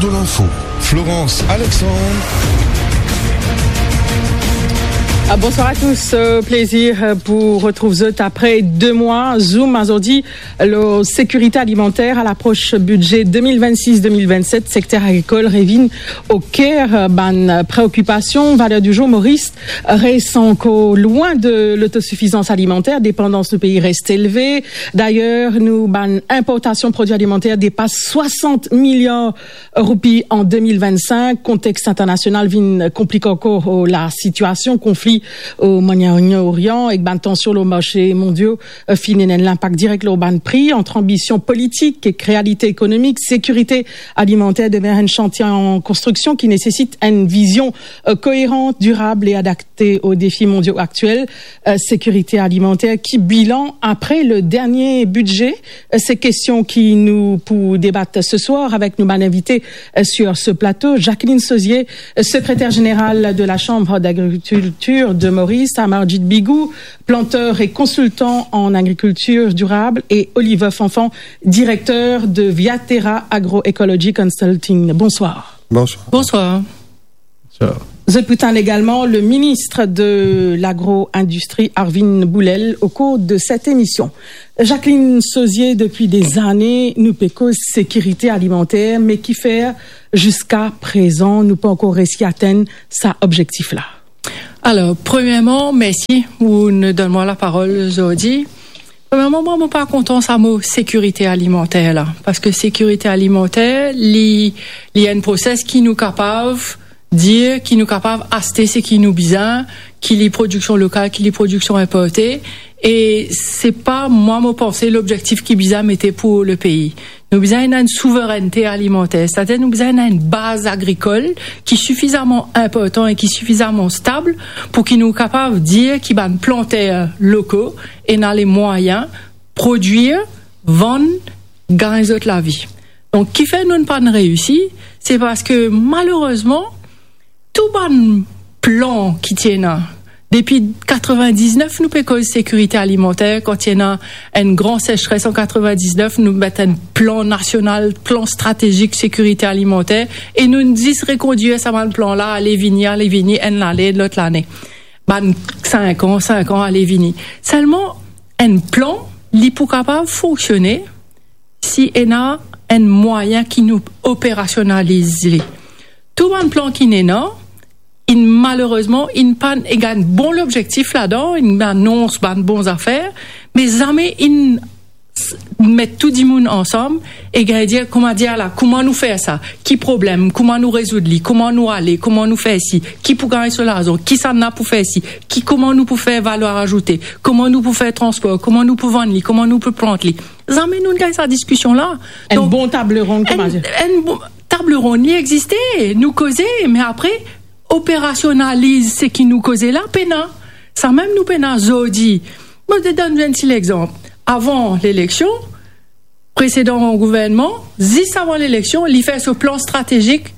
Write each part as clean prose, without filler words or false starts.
de l'info, Florence Alexandre. Bonsoir à tous, plaisir pour retrouver après 2 mois. Zoom aujourd'hui, la sécurité alimentaire à l'approche budget 2026-2027, secteur agricole revient au cœur ban préoccupation. Valeur du jour, Maurice, reste encore loin de l'autosuffisance alimentaire, dépendance du pays reste élevée. D'ailleurs, nous ban importation de produits alimentaires dépasse 60 milliards roupies en 2025. Contexte international vient compliquer encore la situation, conflit au Moyen-Orient et ban tension au marché mondiaux fininen l'impact direct au ban prix entre ambition politique et réalité économique. Sécurité alimentaire devient un chantier en construction qui nécessite une vision cohérente, durable et adaptée aux défis mondiaux actuels. Sécurité alimentaire qui bilan après le dernier budget. Ces questions qui nous pour débattre ce soir avec nos invités sur ce plateau. Jacqueline Sauzier, secrétaire générale de la Chambre d'agriculture de Maurice, Amarjit Bigou, planteur et consultant en agriculture durable, et Oliver Fanfan, directeur de Viaterra Agroecology Consulting. Bonsoir. Bonsoir. Bonsoir. Ciao. Je putain également le ministre de l'agro-industrie Arvin Boulel au cours de cette émission. Jacqueline Sauzier, depuis des années, nous pécose sécurité alimentaire, mais qui fait jusqu'à présent, nous pas encore réussi à atteindre ça objectif-là. Alors, premièrement, merci, vous nous donnez la parole aujourd'hui. Premièrement, moi, je ne suis pas content de ce mot sécurité alimentaire, là. Parce que sécurité alimentaire, il y a un process qui nous capable dire, qui nous capable acheter ce qui nous besoin, qui est production locale, qui est production importée. Et c'est pas, moi, mon pensée, l'objectif qui besoin mettait pour le pays. Nous besoin d'une souveraineté alimentaire. C'est-à-dire, nous besoin d'une base agricole qui est suffisamment importante et qui est suffisamment stable pour qu'il nous capable de dire qu'il va planter locaux et dans les moyens produire, vendre, gagner la vie. Donc, qui fait nous ne pas réussir, c'est parce que malheureusement, tout bon plan qui tient là, depuis 99, nous payons sécurité alimentaire. Quand il y a une grande sécheresse en 99, nous mettons un plan national, plan stratégique sécurité alimentaire, et nous nous disons reconduire ce plan-là, aller venir, une l'année, l'autre l'année. 5 ans, aller venir. Seulement, un plan, il est capable de fonctionner si il y a un moyen qui nous opérationnalise. Tout un plan qui n'est pas, malheureusement, il gagne bon l'objectif là-dedans, il annonce bonnes affaires, mais jamais il met tout le monde ensemble et dire comment nous faire ça, qui problème, comment nous résoudre, comment nous aller, comment nous faire ici, qui pour gagner sur la raison, qui ça n'a pour faire ici, comment nous pour faire valeur ajoutée, comment nous pour faire transport, comment nous pour vendre, comment nous pour planter. Jamais nous gagnons cette discussion là. Un bon table ronde, comment dire? Un bon table ronde, il existait, nous causer, mais après opérationnalise ce qui nous causait là, pena. Ça même nous pena zodi. Moi, je donne un petit exemple. Avant l'élection, précédent gouvernement, 10 avant l'élection, il fait ce plan stratégique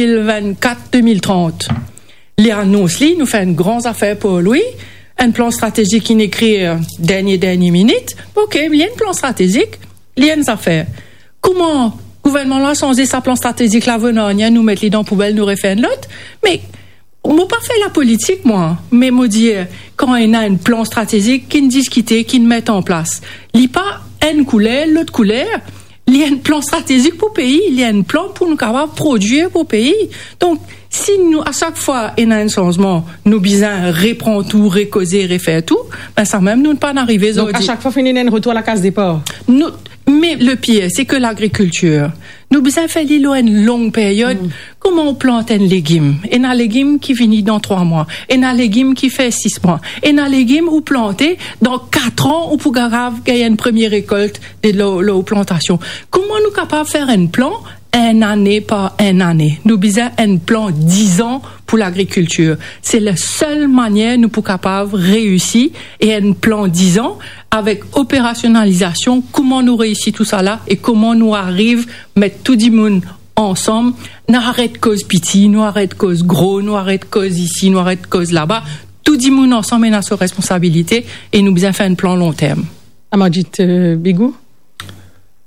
2024-2030. Il annonce, nous fait une grande affaire pour lui, un plan stratégique qui écrit dernière minute. Ok, il y a un plan stratégique, il y a une affaire. Comment le gouvernement là changer sa plan stratégique là venant, nous mettre les dents poubelle, nous refaire l'autre, mais moi pas fait la politique moi, mais moi dire quand il y a un plan stratégique qui ne discute, qui ne met en place, il n'y a pas une couleur, l'autre couleur, il y a un plan stratégique pour le pays, il y a un plan pour nous capables produire pour le pays. Donc si nous à chaque fois il y a un changement, nous besoin reprendre tout, recauser, refaire tout, ben ça même nous ne pas arriver. Donc à chaque fois finir un retour à la case départ. Mais le pire, c'est que l'agriculture, nous besoin faire une longue période. Comment on plante un légume? Et un légume qui finit dans 3 mois. Et un légume qui fait 6 mois. Et un légume où planter dans 4 ans, ou pour gagner une première récolte de la plantation. Comment nous capables de faire un plan? Une année par une année. Nous besoin un plan 10 ans pour l'agriculture. C'est la seule manière nous pour capable réussir et un plan 10 ans avec opérationnalisation. Comment nous réussit tout ça là et comment nous arrive mettre tout le monde ensemble. Nous arrête cause petit, nous arrête cause gros, nous arrête cause ici, nous arrête cause là-bas. Tout le monde ensemble est dans sa responsabilité et nous besoin faire un plan long terme. Amarjit Bigou.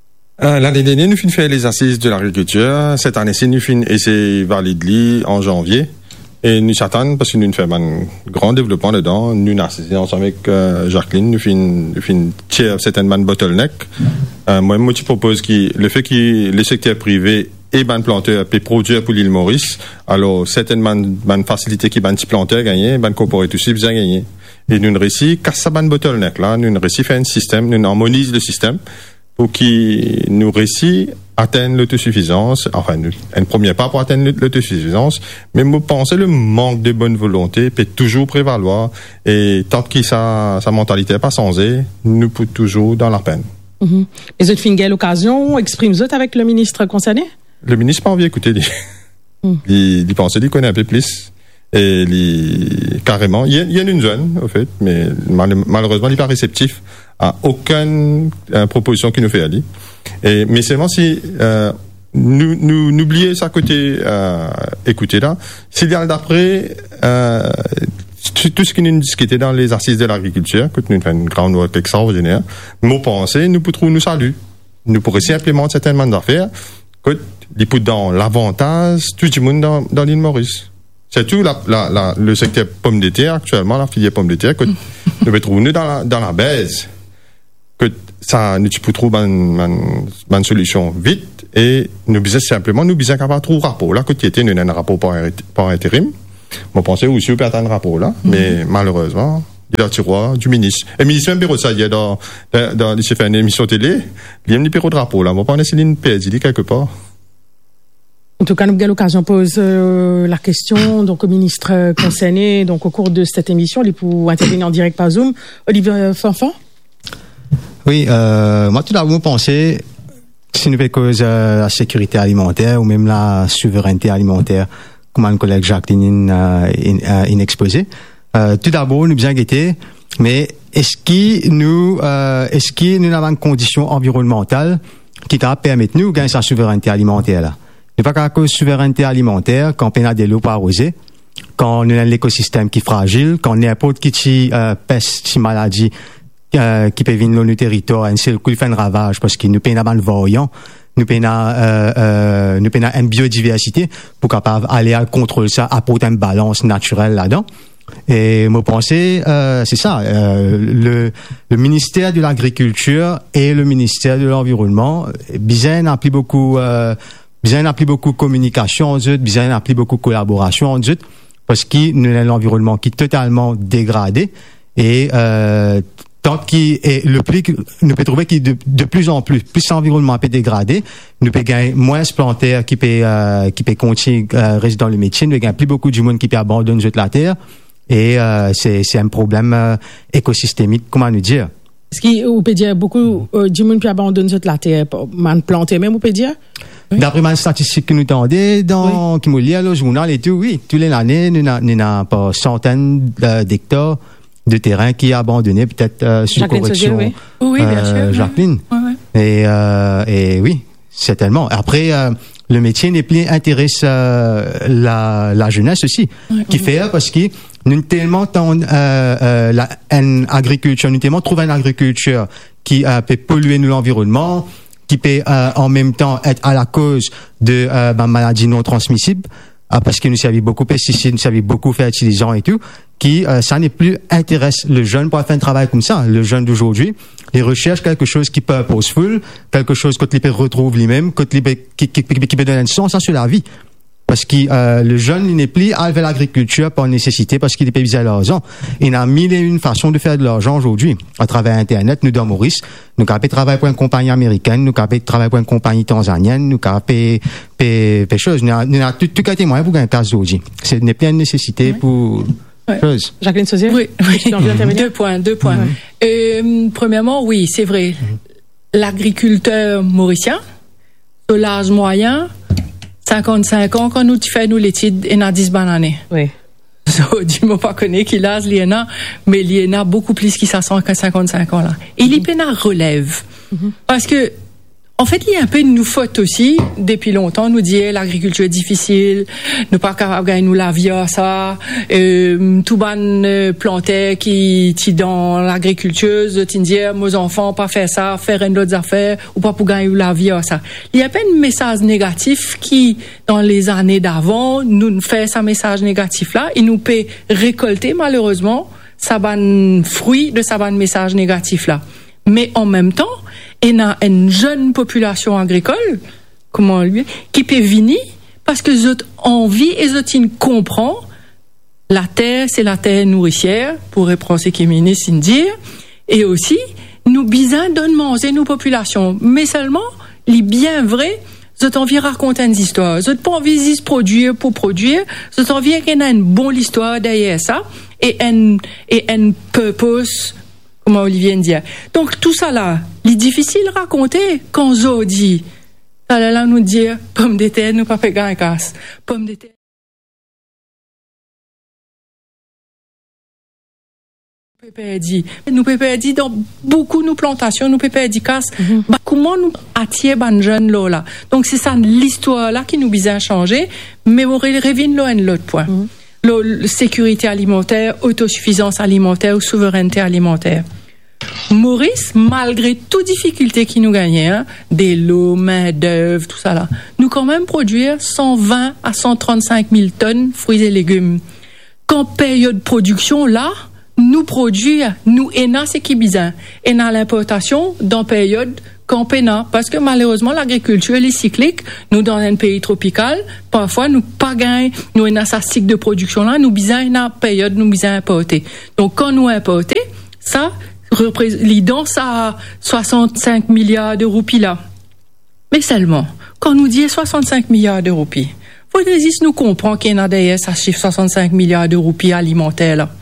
L'année dernière, nous finissons les assises de l'agriculture. Cette année-ci, nous finissons essai valide en janvier. Et nous s'attendons parce que nous faisons un grand développement dedans. Nous assisté ensemble avec Jacqueline, nous faisons certainement bottleneck. Moi, je propose que le fait que le secteur privé et ban planteur peut produire pour l'île Maurice, alors certainement ban facilité qui ban petit planteur gagner, ban corporate aussi bien gagner. Et nous réussi casse ça ban bottleneck là, nous réussi faire un système, nous harmonise le système pour qu'il nous réussit atteindre l'autosuffisance, enfin, un premier pas pour atteindre l'autosuffisance, mais moi, penser le manque de bonne volonté peut toujours prévaloir, et tant que sa mentalité n'est pas changée, nous peut toujours dans la peine. Mm-hmm. Et vous avez l'occasion, exprime-vous avec le ministre concerné? Le ministre n'a pas envie d'écouter, il pense qu'il connaît un peu plus, et carrément, il y a une zone, au fait, mais malheureusement, il n'est pas réceptif à aucune proposition qu'il nous fait aller. Mais seulement si nous n'oubliez ça côté écoutez là, s'il y a d'après tout ce qui nous discutait dans les assises de l'agriculture, que nous faisons une grande work extraordinaire, nos pensées, nous pourrons nous saluer. Nous pourrions aussi implémenter certainement d'affaires, que les poutres dans l'avantage, tout le monde dans l'île Maurice. C'est tout le secteur pomme de terre actuellement, la filière pomme de terre, que nous retrouvons dans la baisse. Que ça nous peut trouver une solution vite, et nous besoin simplement capable de trouver un rapport là, que tu étais un rapport par intérim. Moi pensais aussi au perdre un rapport là, mais malheureusement il y a le tiroir du ministre. Et le ministre même bureau ça, il y a dans il s'est fait une émission télé, il y a un bureau de rapport là. Moi pas essayer une perdu quelque part. En tout cas, nous avons l'occasion de poser la question donc au ministre concerné, donc au cours de cette émission, il pour intervenir en direct par Zoom. Olivier Fanfan. Oui, moi tout d'abord pensais si nous cause la sécurité alimentaire ou même la souveraineté alimentaire, comme mon collègue Jacqueline a exposé. Tout d'abord, nous bien guetter, mais est-ce que nous avons une condition environnementale qui permet nous de gagner sa souveraineté alimentaire là? Il n'y a pas qu'à cause de souveraineté alimentaire quand on a des lots pas arrosés, quand on a l'écosystème qui est fragile, quand n'importe qui peste, qui maladie qui peut venir dans le territoire, un seul coup il fait un ravage parce que nous payons un voyant, nous payons une biodiversité pour capable aller à contrôler ça, apporter une balance naturelle là-dedans. Et moi penser c'est ça, le ministère de l'agriculture et le ministère de l'environnement bien appli beaucoup communication en eux, bien appli beaucoup collaboration en eux, parce que nous avons l'environnement qui est totalement dégradé, et tant qu'il est nous peut trouver qu'il de plus en plus l'environnement peut dégrader, nous peut gagner moins de plantaires qui peut continuer rester dans le métier, nous gagner plus beaucoup du monde qui peut abandonner la terre, et c'est un problème écosystémique, comment nous dire. Est-ce qu'on peut dire beaucoup du monde peut abandonner la terre, man planter même, on peut dire? D'après ma statistique que nous tendez qui me lit le journal et tout, oui, tous les années nous n'avons pas centaines d'hectares de terrain qui est abandonné, peut-être sous correction. Oui, bien sûr. Jacqueline. Oui. Et oui, certainement. Après, le métier n'est plus intéresse la jeunesse aussi, qui fait parce que nous tellement une agriculture, nous tellement trouver une agriculture qui peut polluer l'environnement, qui peut en même temps être à la cause de maladies non transmissibles, parce que nous savons beaucoup pesticides, nous savons beaucoup fertilisants et tout, qui ça n'est plus intéresse le jeune pour faire un travail comme ça. Le jeune d'aujourd'hui, il recherche quelque chose qui peut purposeful, quelque chose qu'il peut retrouver lui-même, qui peut donner un sens à la vie. Parce que le jeune, il n'est plus à vers l'agriculture par nécessité, parce qu'il est payé à l'argent. Il y a mille et une façons de faire de l'argent aujourd'hui. À travers Internet, nous, dans Maurice, nous avons travailler pour une compagnie américaine, nous avons travailler pour une compagnie tanzanienne, nous avons payer choses. Nous avons tout cas témoin pour gagner un tas d'aujourd'hui. Ce n'est plus une nécessité pour chose. Jacqueline Sauzier? Oui. Deux points. Premièrement, oui, c'est vrai. L'agriculteur mauricien, au l'âge moyen, 55 ans, quand nous faisons l'étude, il y a 10 bananes. Oui. Je ne pas connais qu'il a l'IENA, mais l'IENA beaucoup plus qui s'assemble qu'à 55 ans là. Et l'IPENA relève. Parce que, En fait, il y a un peu de nous faute aussi. Depuis longtemps, nous dit l'agriculture est difficile, nous pas capable gagner nous la vie à ça. Tout ban plantait qui dans l'agriculture, tu dis mes enfants pas faire ça, faire une autre affaire ou pas pour gagner la vie à ça. Il y a pas un message négatif qui dans les années d'avant nous fait ce message négatif là, il nous peut récolter malheureusement ça ban fruit de ça ban message négatif là. Mais en même temps, il y a une jeune population agricole, comment lui, qui peut venir parce que les envie et les comprend la terre, c'est la terre nourricière, pour reprendre ce qui est ministre dire, et aussi, nous besoin de manger nos populations. Mais seulement, les bien vrai, vous envie de raconter une histoire. Vous pas envie de se produire pour produire, vous envie qu'il y ait une bonne histoire derrière ça, et un purpose, comme Olivier dit. Donc, tout ça là, il est difficile à raconter quand Zo dit, là, nous dire, pomme de terre, nous pas payer un casse. Pomme de terre. Nous pépé dans beaucoup nos plantations, nous pépé dit casse. Comment nous attirer ban jeunes là. Donc, c'est ça l'histoire là qui nous besoin changer, mais on revient là un autre point. La sécurité alimentaire, autosuffisance alimentaire ou souveraineté alimentaire. Maurice, malgré toute difficulté qui nous gagnait, des lots, main d'œuvre, tout ça là, nous quand même produire 120 à 135 000 tonnes fruits et légumes. Qu'en période de production là, nous produire, nous ENA c'est qui bizarre. ENA l'importation dans période campéna parce que malheureusement l'agriculture elle est cyclique. Nous dans un pays tropical, parfois nous pas gagne, nous ENA sa cycle de production là, nous besoin ENA période nous besoin importer. Donc quand nous importer, ça représente ça 65 milliards de roupies là. Mais seulement quand nous dit 65 milliards de roupies, faut que nous comprendre qu'il y a derrière ça chiffre 65 milliards de roupies alimentaires là.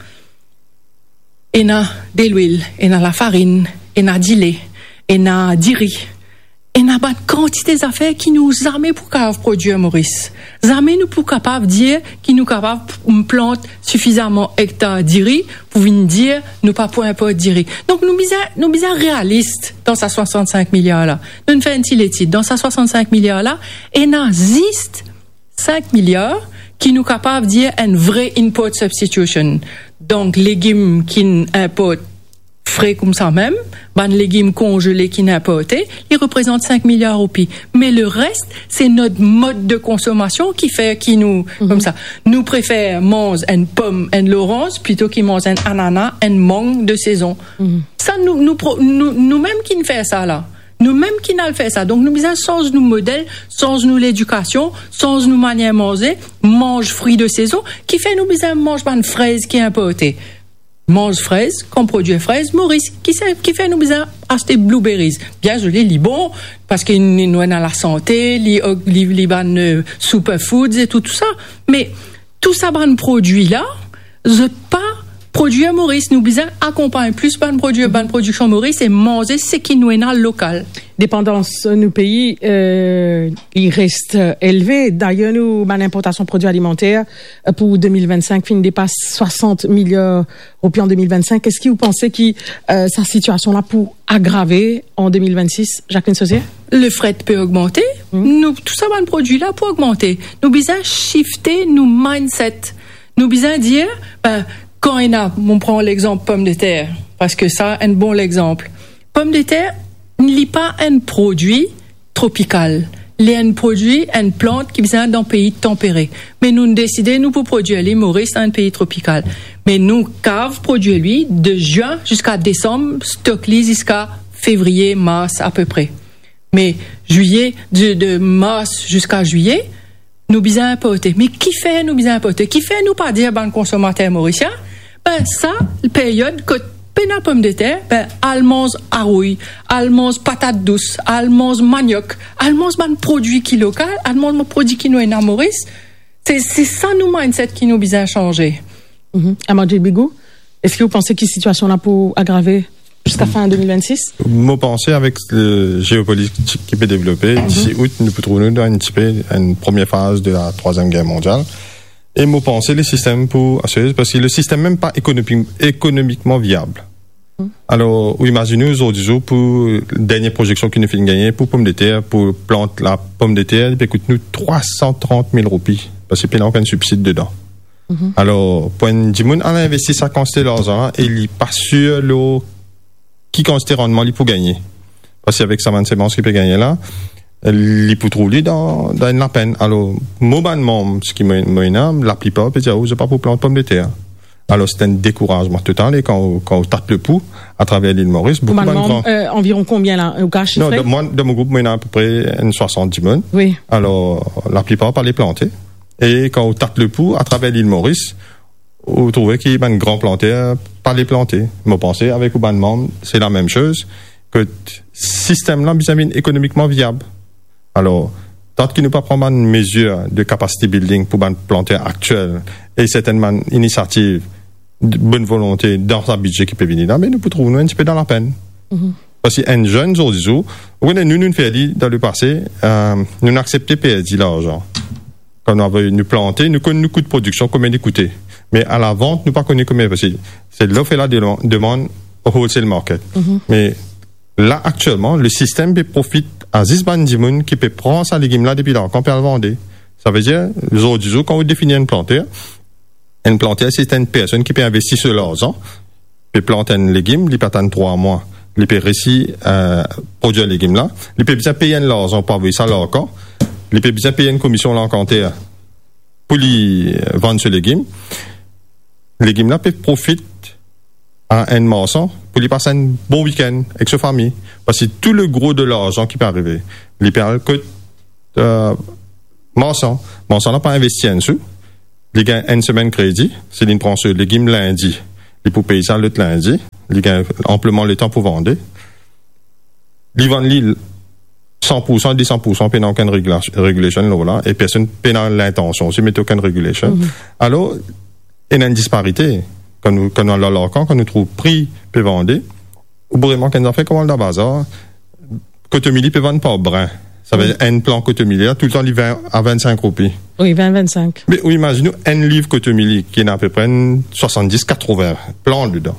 Il y a de l'huile, il y a la farine, il y a du lait, il y a du riz. Il y a une quantité d'affaires qui nous amènent pour produire Maurice. Zamé nous pour capable dire qui nous capable de planter suffisamment hectares de riz pour venir dire nous pas pour importer de riz. Donc nous bizarre réalistes dans sa 65 milliards là. Nous ne faisons un petit étude dans sa 65 milliards là et n'existe 5 milliards qui nous capable de dire un vrai import substitution. Donc, légumes qui importent frais comme ça même, légumes congelés qui n'importent, ils représentent 5 milliards de roupies. Mais le reste, c'est notre mode de consommation qui nous, comme ça. Nous préférons manger une pomme, une orange, plutôt qu'ils mangent un ananas, une mangue de saison. Ça, nous-mêmes qui ne faisons ça là. Nous-mêmes qui n'allons fait ça. Donc, nous besoin change nos modèles, change nous l'éducation, change nos manières de manger, mange fruits de saison, qui fait nous besoin mange pas de fraises qui est importée. Mange fraises, qu'on produit fraises, Maurice, qui fait nous besoin acheter blueberries. Bien joli, li bon, parce qu'il nous a la santé, li ban superfoods et tout ça. Mais, tout ça, ban produit là, je pas produire Maurice, nous besoin accompagner plus ban production Maurice et manger ce qui nous est dans le local. Dépendance nos pays, il reste élevé. D'ailleurs, nous, l'importation de produits alimentaires pour 2025 fin dépasse 60 milliards roupies en 2025. Qu'est-ce que vous pensez que sa situation là pour aggraver en 2026, Jacqueline Sauzier? Le fret peut augmenter. Nous, tout ça, ban produit là pour augmenter. Nous besoin shifter nos mindset. Nous besoin dire, quand on prend l'exemple pomme de terre, parce que ça, un bon exemple. Pomme de terre n'est pas un produit tropical. Il est un produit, une plante qui vient d'un pays tempéré. Mais nous décidons, nous, pour produire les Maurice dans un pays tropical. Mais nous, cave produire lui, de juin jusqu'à décembre, stock les jusqu'à février, mars, à peu près. Mais juillet, de mars jusqu'à juillet, nous besoin importer. Mais qui fait nous besoin importer? Qui fait nous pas dire, consommateur mauricien? Ça, période que pena pomme de terre, almonds arouille, almonds patate douce, almonds manioc, almonds produit qui local, almonds produit qui nous est dans Maurice. C'est ça nous mindset qui nous besoin changer. Amadji Bigou, est-ce que vous pensez que la situation là pour aggraver jusqu'à fin 2026? Moi, pensez avec le géopolitique qui peut développer, d'ici août, nous pouvons trouver dans une première phase de la Troisième Guerre mondiale. Et moi, penser les systèmes pour assurer, parce que le système même pas économiquement viable. Alors, imaginez aujourd'hui, pour la dernière projection qui nous fait gagner, pour pomme de terre, pour planter la pomme de terre, il coûte nous 330 000 roupies. Parce qu'il n'y a aucun subside dedans. Alors, pour un dimoun, on a investi ça consté l'argent et il n'est pas sûr qui consté rendement il peut gagner. Parce qu'avec sa semences qu'il peut gagner là, il peut trouver dans la peine. Alors, mobalement, ce qui m'énerve, la plupart peut dire, je ne sais pas pour planter pomme de terre. Alors, c'est un découragement total. Et quand on tape le pouls à travers l'île Maurice, beaucoup de gens. Environ combien là, au cas chiffré? Non, de mon groupe, il y a à peu près 70 000. Oui. Alors, la plupart par les planter. Et quand on tape le pouls à travers l'île Maurice, on trouvait qu'il y a un grand planteur par les planter. Je pense avec Ouban Membre, c'est la même chose. Que système-là, bien économiquement viable. Alors, tant qu'il ne pas prendre une mesure de capacity building pour un planteur actuel et certainement une initiative de bonne volonté dans un budget qui peut venir là, mais nous pouvons trouver un petit peu dans la peine. Parce qu'un jeune, aujourd'hui, nous fait dit dans le passé, nous n'acceptons pas l'argent. Quand on avait nous planter, nous connaissons le coût de production, combien il coûtait. Mais à la vente, nous ne connaissons pas combien, parce que c'est l'offre et la demande au wholesale market. Mais là, actuellement, le système profite à 10 bandimounes qui peut prendre sa légume-là depuis là, quand on peut le vendre. Ça veut dire, aujourd'hui, quand vous définissez une planteur, c'est une personne qui peut investir sur l'argent, peut planter un légume, il peut attendre 3 mois, il peut réussir à produire le légume-là, il peut bien payer l'argent pour avoir ça là encore, il peut bien payer une commission là encore pour lui vendre ce légume. Le légume-là peut profiter à un maçon pour lui passer un bon week-end avec sa famille. Parce que tout le gros de l'argent qui peut arriver, il peut coûter maçon. Maçon n'a pas investi en dessous. Il gagne une semaine crédit. S'il prend ce légume lundi, il peut payer ça l'autre lundi. Il gagne amplement le temps pour vendre. Il vend l'île 100%, 100%, il n'y a aucune régulation là, et personne n'a l'intention, il n'y a aucune régulation. Alors, il y a une disparité. Quand nous trouvons prix peut vendre, ou vraiment quand on fait comme dans le bazar, Cotomili peut vendre par brin. Ça veut dire un plan Cotomili, tout le temps il vend à 25 roupies. Oui, 20-25. Mais oui, imaginez un livre Cotomili qui est à peu près 70-80 plans dedans.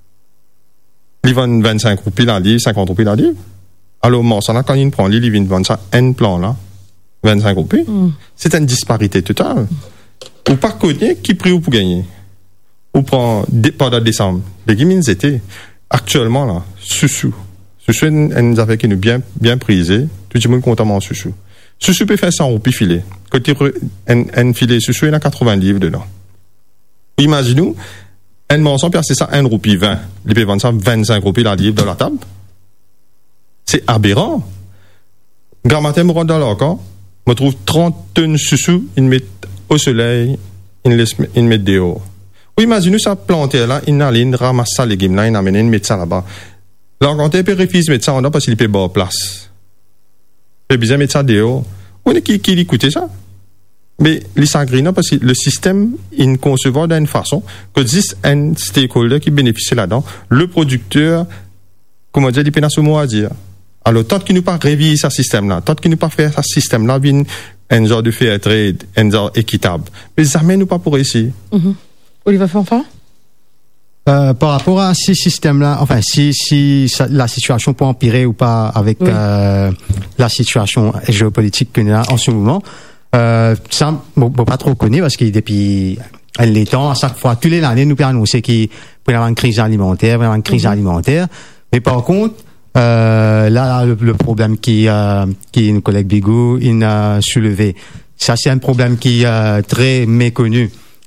Il vend 25 roupies dans le livre, 50 roupies dans le livre. Alors, quand il prend l'île, il vient vendre ça un plan là, 25 roupies. C'est une disparité totale. Ou pas connaître qui prix ou pour gagner. Ou prend pendant décembre. Les gamines étaient actuellement là, Soussou. Soussou est une affaire qui nous bien prisée. Tout le monde est content de Soussou. Soussou peut faire 100 roupies filet. Quand un filet Soussou, il y a 80 livres dedans. Imaginez-nous, un mensonge, c'est ça 1 roupie 20. Il peut vendre ça 25 roupies la livre dans la table. C'est aberrant. Grand-matin, me rend dans leur camp, me trouve 30 tonnes Soussou, ils mettent au soleil, ils mettent dehors. Oui, imaginez ça planter là, il ramasse ça, les légumes là, il amène, il met ça là-bas. L'encanté peut refuser de mettre ça en dedans parce qu'il peut bas place. Il peut bien mettre ça dehors. Où est-ce qu'il écoute ça? Mais les sangrina parce que le système, il conçoit d'une façon que existe un stakeholder qui bénéficie là-dedans. Le producteur, comment dire, il peut ce mot à dire. Alors, tant qu'il nous pas réveiller ce système-là, tant qu'il nous pas faire ce système-là, un genre de fair trade, un genre équitable. Mais jamais nous pas pour ici. Olivier Fanfan? Par rapport à ces systèmes-là, enfin, si la situation peut empirer ou pas avec la situation géopolitique que nous avons en ce moment, ça, bon, pas trop connu parce que depuis les temps, à chaque fois, tous les années, nous peut annoncer qu'il peut y avoir une crise alimentaire, Mais par contre, là, le problème qui nos collègues Bigou, il a soulevé, ça, c'est un problème qui est très méconnu.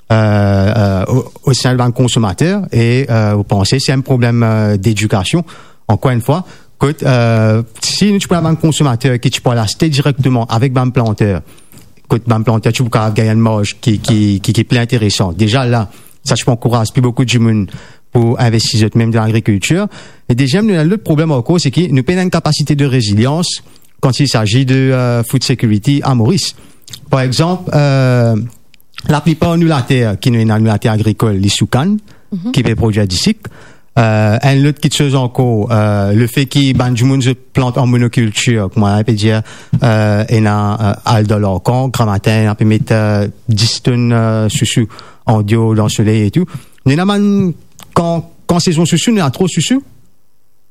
Au sein d'un consommateur et vous pensez c'est un problème d'éducation encore une fois que si tu prends un consommateur qui tu peux l'acheter directement avec un planteur que un planteur tu peux gagner une marge qui est plus intéressant déjà là ça je m'encourage plus beaucoup de monde pour investir même dans l'agriculture et déjà l'autre problème encore c'est que nous payons une capacité de résilience quand il s'agit de food security à Maurice par exemple la plupart de la terre qui nous est dans la terre agricole, les soucanes, qui peut produire du sucre. Un autre qui chose encore, le fait qu'il du monde se plante en monoculture, comme on peut dire, il y a al de leur camp, gramatin, on peut mettre 10 tonnes sous en dio dans le soleil et tout. Mais quand saison sous, il y a trop sous,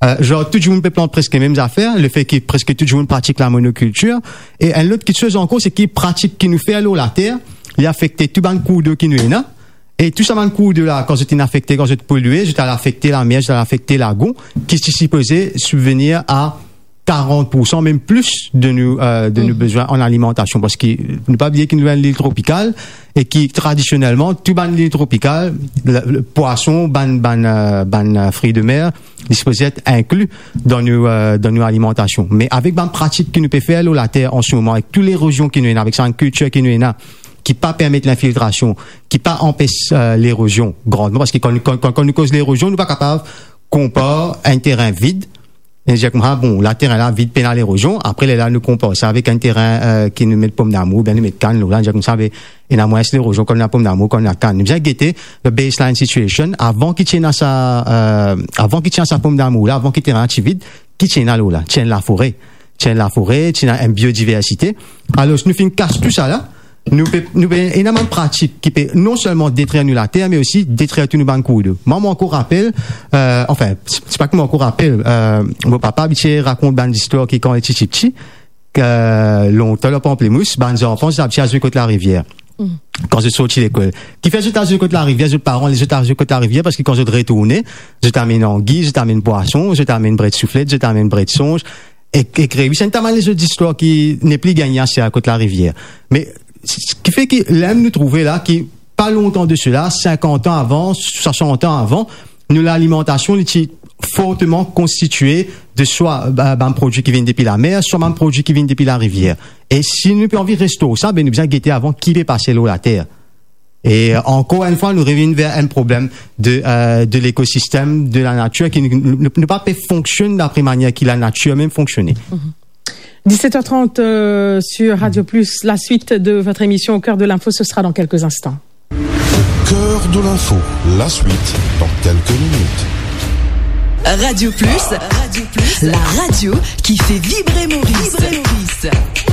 genre, tout le monde peut planter presque les mêmes affaires, le fait que presque tout le monde pratique la monoculture. Et un autre chose encore, c'est qu'il pratique, qui nous fait à l'eau la terre, il a affecté tout le coup d'eau qui nous est là. Et tout ça, le coup de là, quand j'étais affecté, quand j'étais pollué, j'étais affecté la mer, j'étais affecté la lagon, qui est supposé subvenir à 40%, même plus de nos besoins en alimentation. Parce que, ne pas oublier qu'il nous a l'île tropicale, et qui, traditionnellement, tout ban l'île tropicale, le poisson, ban fruits de mer, il supposé être inclus dans nos alimentations. Mais avec ban pratique qui nous peut faire l'eau la terre en ce moment, avec toutes les l'érosion qui nous est là, avec sa culture qui nous est là, qui pas permettre l'infiltration, qui pas empêche l'érosion grandement, parce que quand nous cause l'érosion, nous pas capable comparer un terrain vide. Et j'ai compris, bon, la terrain là vide pénal l'érosion. Après là nous compare ça avec un terrain qui nous met de pomme d'amour, bien nous met de canne. Là j'ai comme ça avec une moins l'érosion comme la pomme d'amour, comme la canne. Nous avons guetté le baseline situation avant qu'il tienne sa pomme d'amour là, avant qu'il tienne un petit vide, qui tienne à l'eau là, tienne la forêt, tienne une biodiversité. Alors nous faisons casse tout ça là. Nous énormément de pratiques qui peut non seulement détruire nous la terre, mais aussi détruire tous nos banques d'eau. Moi, mon encore rappelle, c'est pas que mon encore rappelle, mon papa, il raconte une histoire qui, quand il était petit, longtemps, le pamplemousse, les enfants, ils habitaient à ce côté de la rivière. Quand je sortis l'école. Qui fait, je à ce côté de la rivière, je parents, les à ce côté de la rivière, parce que quand je retournais, je t'amène anguille, je t'amène poisson, je t'amène bret de soufflette, je t'amène bret de songe, et créé. C'est notamment les autres histoires qui n'est plus gagnant, c'est à côté de la rivière. Mais, ce qui fait qu'il aime nous trouver là, qui, pas longtemps de cela, 50 ans avant, 60 ans avant, nous, l'alimentation était fortement constituée de soit, un produit qui vient depuis la mer, soit un produit qui vient depuis la rivière. Et si nous pouvons envie de restaurer ça, nous bien guetter avant qui va passer l'eau la terre. Et encore une fois, nous revenons vers un problème de l'écosystème, de la nature, qui ne peut pas fonctionner d'après manière que la nature même fonctionner. 17h30 sur Radio Plus. La suite de votre émission Au cœur de l'info, ce sera dans quelques instants. Au cœur de l'info, la suite dans quelques minutes. Radio Plus, la radio qui fait vibrer Maurice.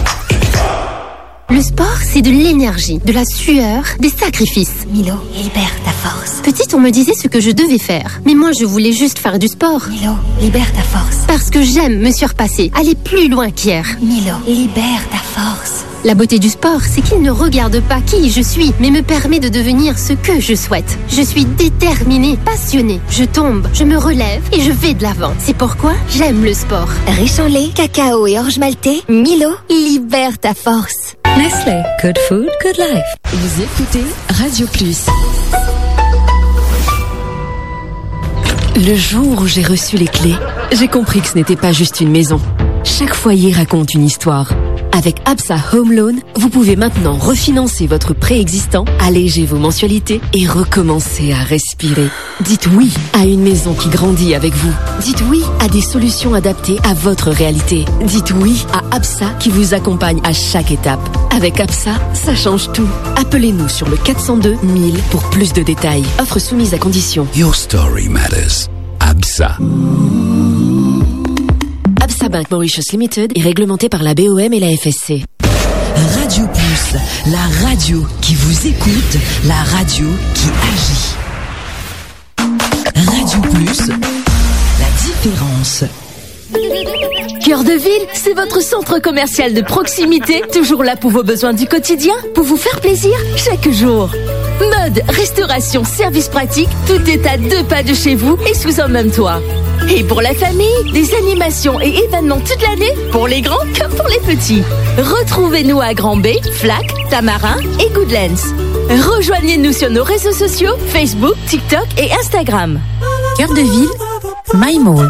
Le sport, c'est de l'énergie, de la sueur, des sacrifices. Milo, libère ta force. Petite, on me disait ce que je devais faire. Mais moi, je voulais juste faire du sport. Milo, libère ta force. Parce que j'aime me surpasser, aller plus loin qu'hier. Milo, libère ta force. La beauté du sport, c'est qu'il ne regarde pas qui je suis, mais me permet de devenir ce que je souhaite. Je suis déterminée, passionnée. Je tombe, je me relève et je vais de l'avant. C'est pourquoi j'aime le sport. Riche en lait, cacao et orge maltais, Milo, libère ta force. Nestlé, good food, good life. Vous écoutez Radio Plus. Le jour où j'ai reçu les clés, j'ai compris que ce n'était pas juste une maison. Chaque foyer raconte une histoire. Avec Absa Home Loan, vous pouvez maintenant refinancer votre prêt existant, alléger vos mensualités et recommencer à respirer. Dites oui à une maison qui grandit avec vous. Dites oui à des solutions adaptées à votre réalité. Dites oui à Absa qui vous accompagne à chaque étape. Avec Absa, ça change tout. Appelez-nous sur le 402 1000 pour plus de détails. Offre soumise à condition. Your story matters. Absa. Absa Bank Mauritius Limited est réglementé par la BOM et la FSC. Radio Plus, la radio qui vous écoute, la radio qui agit. Radio Plus, la différence. Cœur de ville, c'est votre centre commercial de proximité, toujours là pour vos besoins du quotidien, pour vous faire plaisir chaque jour. Mode, restauration, services pratiques, tout est à 2 pas de chez vous et sous un même toit. Et pour la famille, des animations et événements toute l'année, pour les grands comme pour les petits. Retrouvez-nous à Grand Bay, Flac, Tamarin et Goodlands. Rejoignez-nous sur nos réseaux sociaux, Facebook, TikTok et Instagram. Cœur de ville, My Mall.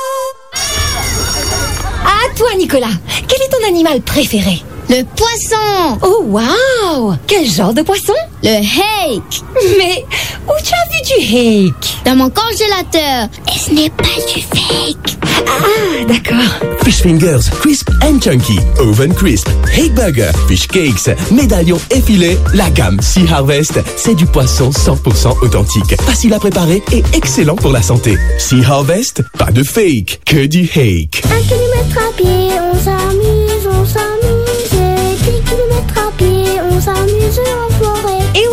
À toi, Nicolas, quel est ton animal préféré? Le poisson. Oh, waouh! Quel genre de poisson? Le hake. Mais où tu as vu du hake? Dans mon congélateur. Et ce n'est pas du fake. Ah, d'accord. Fish fingers, crisp and chunky, oven crisp, hake burger, fish cakes, médaillons et filets. La gamme Sea Harvest, c'est du poisson 100% authentique, facile à préparer et excellent pour la santé. Sea Harvest, pas de fake, que du hake. 1 kilomètre à pied, on s'amuse, on s'amuse. 10 kilomètres à pied, on s'amuse en forêt. Et oui,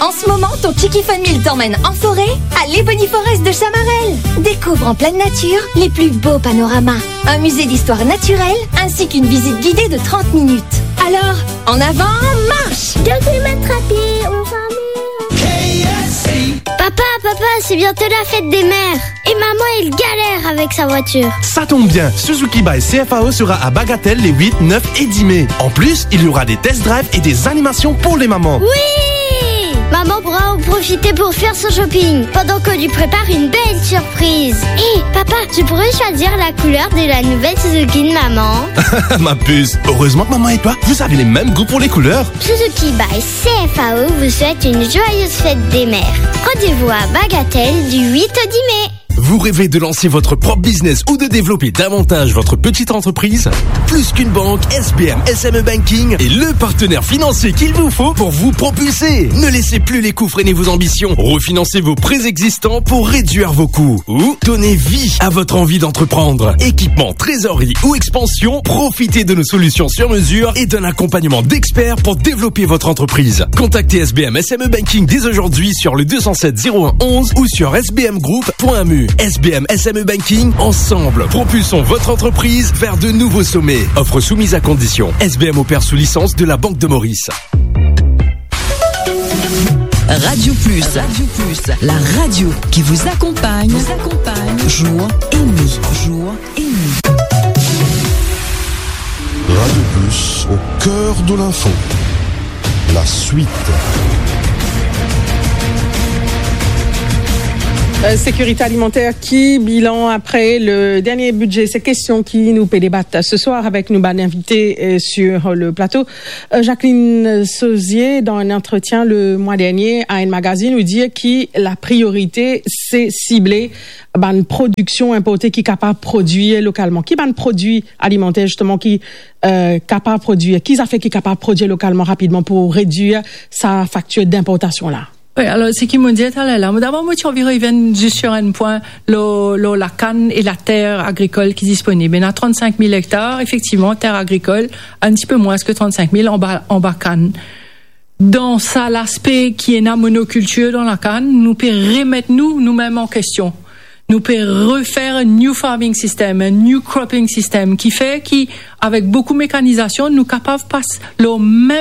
En ce moment, ton Chicky Fun Meal t'emmène en forêt à l'Ebony Forest de Chamarel. Découvre en pleine nature les plus beaux panoramas, un musée d'histoire naturelle ainsi qu'une visite guidée de 30 minutes. Alors, en avant, marche! 2 km à pied, on s'amuse. Papa, c'est bientôt la fête des mères. Et maman, elle galère avec sa voiture. Ça tombe bien, Suzuki by CFAO sera à Bagatelle les 8, 9 et 10 mai. En plus, il y aura des test drives et des animations pour les mamans. Oui! Maman pourra en profiter pour faire son shopping, pendant qu'on lui prépare une belle surprise. Hé, papa, tu pourrais choisir la couleur de la nouvelle Suzuki de maman? Ma puce, heureusement que maman et toi, vous avez les mêmes goûts pour les couleurs. Suzuki by CFAO vous souhaite une joyeuse fête des mères. Rendez-vous à Bagatelle du 8 au 10 mai. Vous rêvez de lancer votre propre business ou de développer davantage votre petite entreprise? Plus qu'une banque, SBM SME Banking est le partenaire financier qu'il vous faut pour vous propulser. Ne laissez plus les coûts freiner vos ambitions. Refinancez vos prêts existants pour réduire vos coûts. Ou donnez vie à votre envie d'entreprendre. Équipement, trésorerie ou expansion, profitez de nos solutions sur mesure et d'un accompagnement d'experts pour développer votre entreprise. Contactez SBM SME Banking dès aujourd'hui sur le 207 01 11 ou sur sbmgroup.mu. SBM SME Banking, ensemble, propulsons votre entreprise vers de nouveaux sommets. Offre soumise à condition. SBM opère sous licence de la Banque de Maurice. Radio Plus, la radio qui vous accompagne, jour et nuit, Radio Plus, au cœur de l'info. La suite. Sécurité alimentaire, qui bilan après le dernier budget? Ces questions qui nous peut débattre ce soir avec nous, invité sur le plateau. Jacqueline Sauzier, dans un entretien le mois dernier à un magazine, nous dit que la priorité, c'est cibler une production importée qui est capable de produire localement. Qui un produit alimentaire, justement, qui capable de produire? Qui a fait qui est capable de produire localement rapidement pour réduire sa facture d'importation là? Oui, alors, c'est qui m'ont dit, là. D'abord, moi, tu environ, ils viennent juste sur un point, la canne et la terre agricole qui est disponible. Il y a 35 000 hectares, effectivement, terre agricole, un petit peu moins que 35 000 en bas canne. Dans ça, l'aspect qui est la monoculture dans la canne, nous peut remettre nous-mêmes en question. Nous peut refaire un new farming system, un new cropping system qui fait avec beaucoup de mécanisation, nous capables de passer le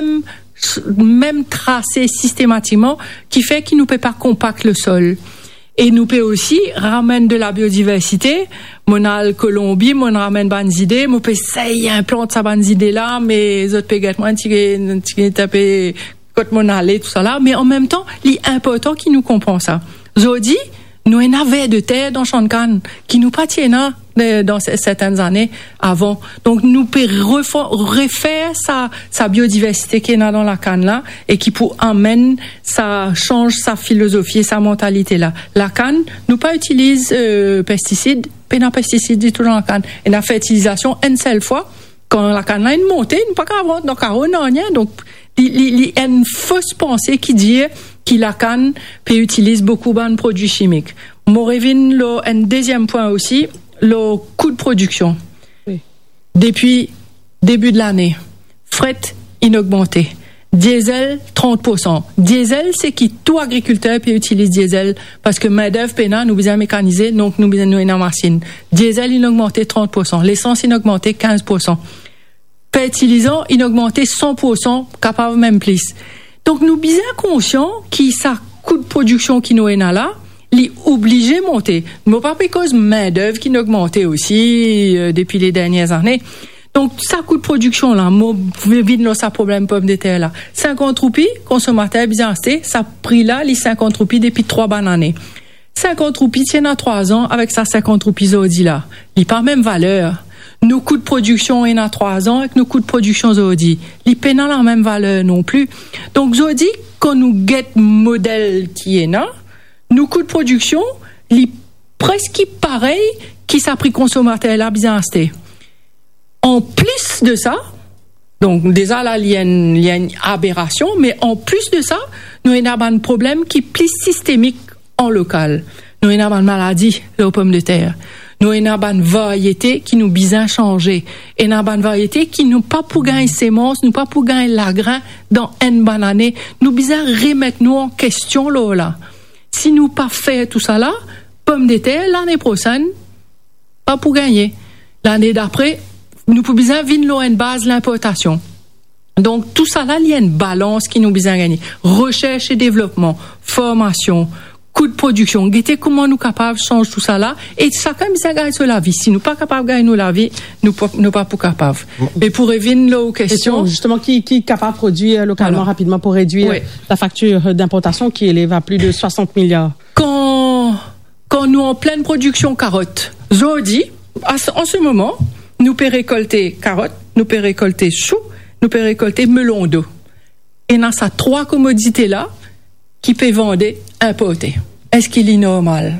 même tracé systématiquement qui fait qu'il nous peut pas compacter le sol. Et nous peut aussi ramener de la biodiversité. Mon a Colombie, mon ramène bonnes idées, mon peut essayer implanter sa bonnes idées là, mais les autres peut moins taper quand mon allait tout ça là, mais en même temps, l'important qui nous comprend ça. Zodi, nous en avait de terre dans champ de canne qui nous pas tiennent dans certaines années avant. Donc, nous pouvons refaire sa biodiversité qui est dans la canne là et qui pour amène ça change sa philosophie, sa mentalité là. La canne, nous pas utilise pesticides, pas de pesticides du tout dans la canne. Et la fertilisation une seule fois quand la canne là est montée, nous pas qu'à avoir donc rien. Donc, il y a une fausse pensée qui dit que la canne peut utiliser beaucoup de produits chimiques. Morevin, un deuxième point aussi, le coût de production. Oui. Depuis début de l'année, fret inaugmenté. Diesel, 30%. Diesel, c'est qui tout agriculteur peut utiliser diesel parce que main-d'œuvre pénal, nous besoin mécaniser, donc nous besoin une machine. Diesel, inaugmenté 30%. L'essence, inaugmenté 15%. Fertilisant, inaugmenté 100%, capable même plus. Donc, nous bien conscients que ça coût de production qui nous est là, les obligé monter. Mais pas parce que main-d'œuvre qui augmenté aussi depuis les dernières années. Donc, ça coût de production là, moi, vide ça problème pomme de terre là. 50 roupies, consommateur bien acheté, ça prix là, les 50 roupies depuis 3 bonnes années. 50 roupies, tiennent à 3 ans avec ça 50 roupies Zodi là. Il pas même valeur. Nos coûts de production il y a 3 ans avec nos coûts de production Zodi. Ils paient pas la même valeur non plus. Donc, Zodi, quand nous guette modèle qui est là, nos coûts de production, ils presque pareil qui ça prix consommateur là bien acheté. En plus de ça, donc déjà là, il y a une aberration, mais en plus de ça, nous avons un problème qui est plus systémique en local. Nous avons une maladie, les pommes de terre. Nous avons une variété qui nous besoin changer. Et nous avons une variété qui nous pas pour gagner semences, nous pas pour gagner la grain dans une bonne année. Nous besoin remettre nous en question là. Si nous pas fait tout ça là, pommes de terre l'année prochaine, pas pour gagner. L'année d'après, nous pouvons besoin venir une base l'importation. Donc tout ça là, il y a une balance qui nous besoin gagner. Recherche et développement, formation, coût de production, guetter comment nous capables de changer tout ça là, et chacun besoin gagner sur la vie. Si nous pas capables de gagner la vie, nous pas pour capables. Mais pour revenir aux questions, justement, qui est capable de produire localement rapidement pour réduire la facture d'importation qui élève à plus de 60 milliards. Quand nous en pleine production carottes, aujourd'hui, en ce moment, nous pouvons récolter carottes, nous pouvons récolter choux, nous pouvons récolter melon d'eau. Et dans ces trois commodités-là, qui peut vendre, importer. Est-ce qu'il est normal?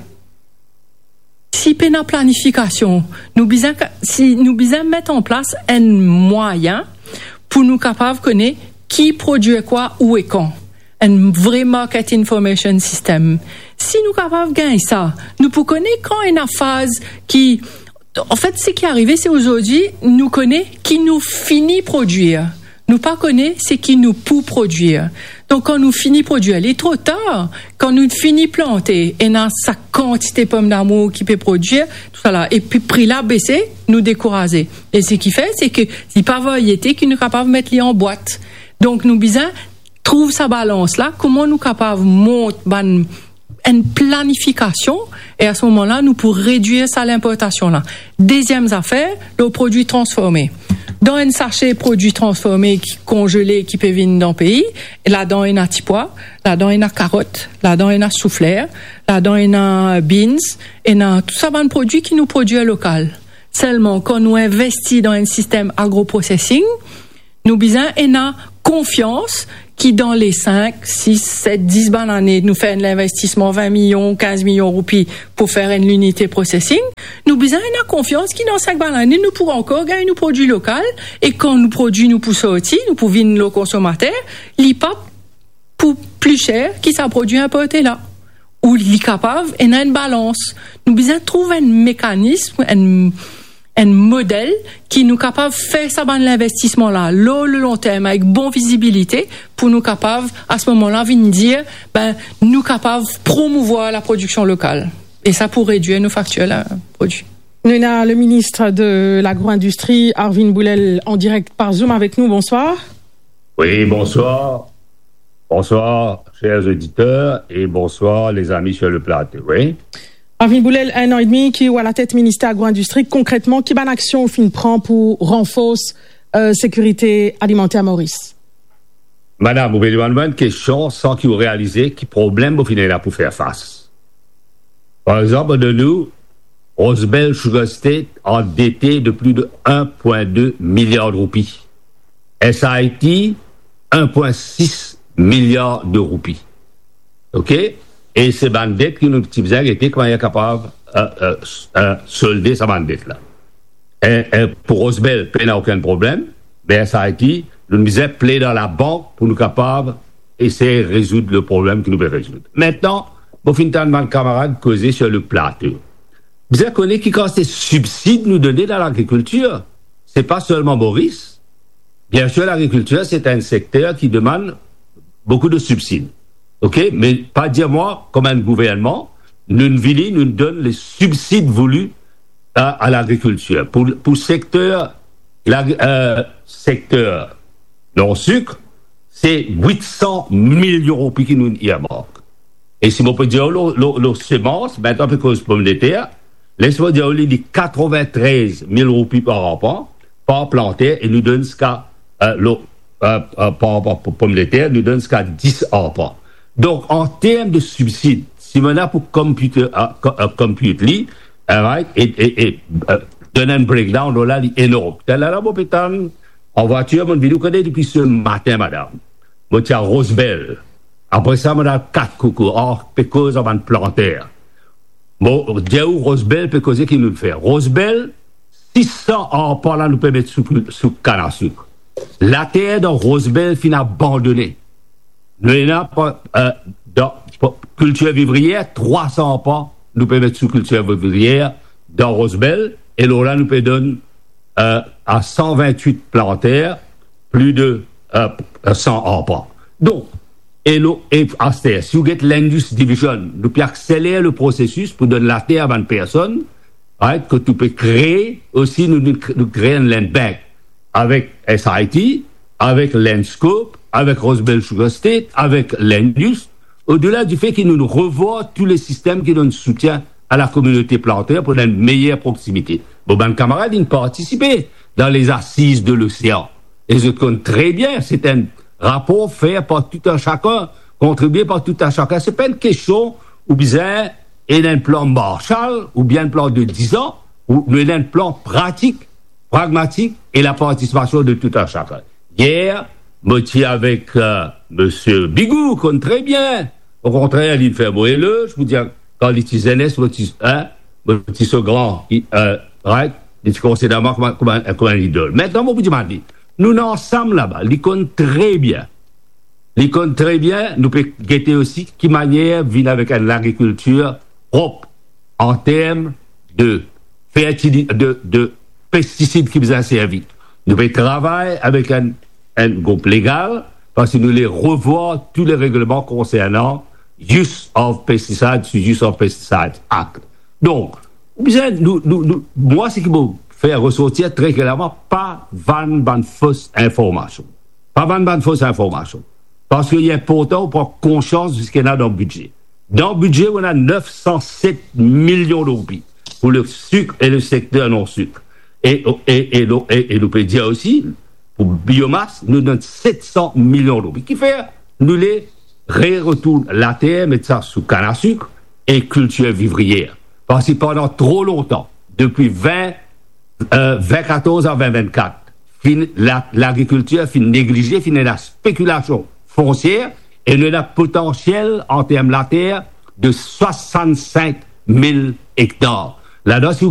Si peut la planification, nous besoin mettre en place un moyen pour nous capables de connaître qui produit quoi, où et quand. Un vrai market information system. Si nous capables de gagner ça, nous pouvons connaître quand il y a une phase qui, en fait, ce qui est arrivé, c'est aujourd'hui, nous connaissons qui nous finit produire. Nous pas connaît c'est qui nous peut produire. Donc quand nous finit produire, il est trop tard. Quand nous finit planter et dans sa quantité de pommes d'amour qui peut produire, tout ça là, et puis prix là baisser, nous décourager. Et ce qui fait, c'est que c'est pas variété qui nous capable de mettre les en boîte. Donc nous besoin trouve sa balance là. Comment nous capable monter une planification et à ce moment-là, nous pour réduire ça l'importation là. Deuxième affaire, le produit transformé. Dans un sachet produit transformé congelé qui peut venir dans le pays, là-dedans il y a petits pois, là-dedans il y a carottes, là-dedans il y a souffleurs, là-dedans il y a beans, et tout ça va un produit qui nous produit local. Seulement quand nous investissons dans un système agro-processing, nous besoin et confiance qui dans les 5, 6, 7, 10 bonnes années nous fait un investissement 20 millions, 15 millions de roupies pour faire une unité processing, nous besoin une confiance qui dans 5 bonnes années nous pourrons encore gagner nos produits locaux et quand nous produits nous poussons aussi, nous pouvons vendre nos consommateurs, l'IPA pour plus cher qui ça produit importé là. Ou l'ICAPAV et a une balance. Nous besoin trouver un mécanisme, un modèle qui nous capable de faire ça dans l'investissement là, le long terme avec bonne visibilité pour nous capables à ce moment-là venir dire nous capables de promouvoir la production locale et ça pour réduire nos factures là produits. Nous avons le ministre de l'agro-industrie Arvin Boulel en direct par Zoom avec nous. Bonsoir. Oui, bonsoir. Bonsoir chers auditeurs et bonsoir les amis sur le plateau. Oui. Arvin Boulel, 1 an et demi, qui est à la tête ministère agro-industrie, concrètement, qui bonne action au fin prend pour renforcer sécurité alimentaire Maurice? Madame, vous pouvez demander une question sans que vous réalisez quel problème vous finissez là pour faire face. Par exemple, de nous, Rosebel Sugar State endetté de plus de 1,2 milliard de roupies. SIT, 1,6 milliard de roupies. OK? Et c'est bandette qui nous faisaient était quand il est capable de solder sa bandette là. Et pour Rosebel, il n'y a aucun problème. Mais SIT, nous disait plaît dans la banque pour nous capables d'essayer de résoudre le problème que nous pouvons résoudre. Maintenant, pour finir de camarades causer sur le plateau. Vous avez connu qui quand ces subsides nous donner dans l'agriculture, c'est pas seulement Maurice. Bien sûr, l'agriculture, c'est un secteur qui demande beaucoup de subsides. OK? Mais pas dire moi, comme un gouvernement, nous donne les subsides voulus à l'agriculture. Pour secteur non-sucre, c'est 800 millions d'euros qui nous y manquent. Et si on peut dire, les semences, maintenant, parce que les pommes de terre, laisse-moi dire, on dit 93 000 roupies par rapport, par planter, et nous donne ce qu'à, par pommes de terre, nous donne ce qu'à 10 rapport. Donc, en termes de subsides, si on a pour computer, right, et donner un breakdown, là, il est énorme. Là, en voiture, mon vidéo connaît depuis ce matin, madame. Moi, tiens, Rosebel. Après ça, on a 4 coucous. Or, pécose avant de planter. Bon, dire où Rosebel peut causer qu'il nous le fait. Rosebel, 600 ans par là, nous peut mettre sous canne à sucre. La terre dans Rosebel finit abandonnée. Nous avons dans culture vivrière, 300 pas, nous pouvons mettre sous culture vivrière dans Rosebel, et là, nous peut donner à 128 plantaires, plus de 100 emplois. Donc, et si vous avez l'Indus Division, nous pouvons accélérer le processus pour donner la terre à une personne, right, que tu peux créer aussi, nous créons un land bank avec SIT, avec Landscope, avec Rosebel Sugar State, avec l'Indus, au-delà du fait qu'ils nous revoient tous les systèmes qui donnent soutien à la communauté plantaire pour une meilleure proximité. Bon, ben, camarades, ils participaient dans les assises de l'océan. Et je compte très bien, c'est un rapport fait par tout un chacun, contribué par tout un chacun. C'est pas une question ou bien il y a un plan Marshall, ou bien un plan de 10 ans, ou il y a un plan pratique, pragmatique, et la participation de tout un chacun. Hier, moitié avec Monsieur Bigou, compte très bien. Au contraire, il fait moelleux, je vous dis, quand il est jeunesse, moitié ce grand, right, il se considère comme un idole. Maintenant, vous dites, nous sommes ensemble là-bas, il compte très bien. Il compte très bien, nous pouvons guetter aussi qui manière vient avec l'agriculture propre en termes de pesticides qui vous a servi. Nous pouvons travailler avec un groupe légal parce que nous les revoyons tous les règlements concernant Use of Pesticides sur Use of Pesticides Act. Donc, moi, ce qui me fait ressortir très clairement, pas van fausse information. Pas van fausse information. Parce qu'il est important pour prendre conscience de ce qu'il y a dans le budget. Dans le budget, on a 907 millions de roupies pour le sucre et le secteur non-sucre. Et nous pouvons dire aussi, pour biomasse, nous donnons 700 millions de roupies. Qui fait, nous les retournons la terre, mettre ça sous canne à sucre et culture vivrière. Parce que pendant trop longtemps, depuis 2014 à 2024, l'agriculture finit négligée, finit la spéculation foncière et nous avons un potentiel en termes de la terre de 65 000 hectares. Là-dedans, si vous